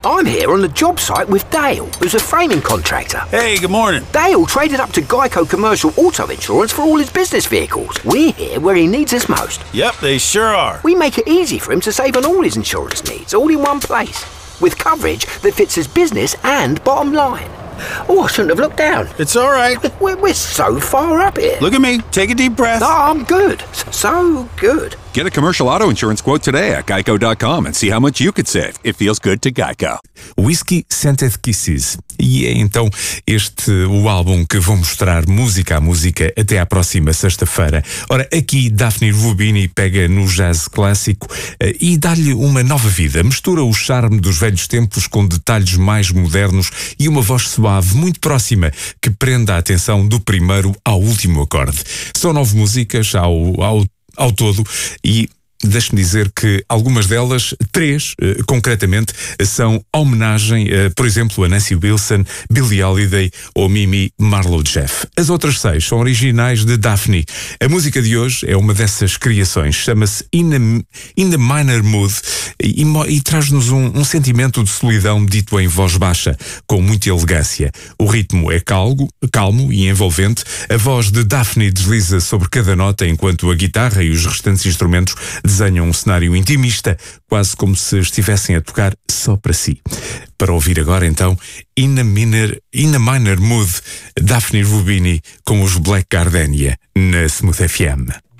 I'm here on the job site with Dale, who's a framing contractor. Hey, good morning. Dale traded up to Geico Commercial Auto Insurance for all his business vehicles. We're here where he needs us most. Yep, they sure are. We make it easy for him to save on all his insurance needs, all in one place, with coverage that fits his business and bottom line. Oh, I shouldn't have looked down. It's all right. We're so far up here. Look at me. Take a deep breath. No, I'm good. So good. Get a commercial auto insurance quote today at geico.com and see how much you could save. It feels good to Geico. Whisky Scented Kisses. E é então o álbum que vou mostrar música a música até à próxima sexta-feira. Ora, aqui Daphne Rubini pega no jazz clássico e dá-lhe uma nova vida. Mistura o charme dos velhos tempos com detalhes mais modernos e uma voz suave, muito próxima, que prende a atenção do primeiro ao último acorde. São 9 músicas ao todo e deixe-me dizer que algumas delas, 3 concretamente, são homenagem, por exemplo, a Nancy Wilson, Billie Holiday ou Mimi Marlowe Jeff. As outras 6 são originais de Daphne. A música de hoje é uma dessas criações, chama-se In the Minor Mood e traz-nos um sentimento de solidão dito em voz baixa, com muita elegância. O ritmo é calmo e envolvente. A voz de Daphne desliza sobre cada nota enquanto a guitarra e os restantes instrumentos desenham um cenário intimista, quase como se estivessem a tocar só para si. Para ouvir agora então In a Minor Mood, Daphne Rubini com os Black Gardenia na Smooth FM.